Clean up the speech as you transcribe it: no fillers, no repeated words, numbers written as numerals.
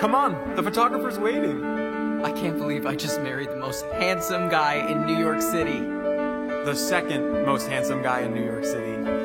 Come on, the photographer's waiting. I can't believe I just married the most handsome guy in New York City. The second most handsome guy in New York City.